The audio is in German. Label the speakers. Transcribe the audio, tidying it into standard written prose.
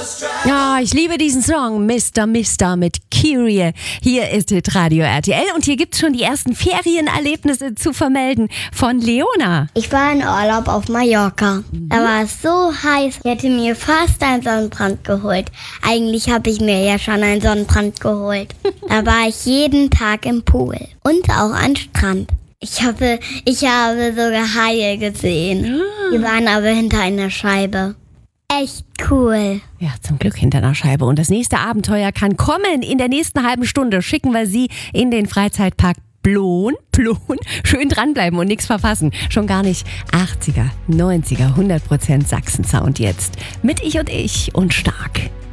Speaker 1: Ja, ich liebe diesen Song, Mr. Mister mit Kyrie. Hier ist Radio RTL und hier gibt's schon die ersten Ferienerlebnisse zu vermelden von Leona.
Speaker 2: Ich war in Urlaub auf Mallorca. Da war es so heiß, ich hätte mir fast einen Sonnenbrand geholt. Eigentlich habe ich mir ja schon einen Sonnenbrand geholt. Da war ich jeden Tag im Pool und auch am Strand. Ich habe sogar Haie gesehen. Die waren aber hinter einer Scheibe. Echt cool.
Speaker 1: Ja, zum Glück hinter einer Scheibe. Und das nächste Abenteuer kann kommen. In der nächsten halben Stunde schicken wir Sie in den Freizeitpark Plon. Schön dranbleiben und nichts verpassen. Schon gar nicht 80er, 90er, 100% Sachsen-Sound jetzt. Mit Ich und Ich und Stark.